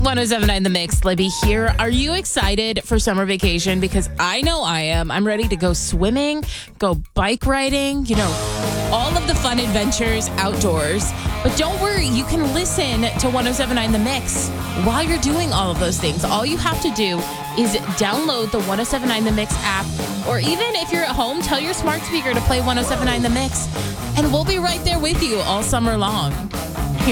1079 The Mix, Libby here. Are you excited for summer vacation? Because I know I am. I'm ready to go swimming, go bike riding, all of the fun adventures outdoors. But don't worry, you can listen to 1079 The Mix while you're doing all of those things. All you have to do is download the 1079 The Mix app, or even if you're at home, tell your smart speaker to play 1079 The Mix, and we'll be right there with you all summer long.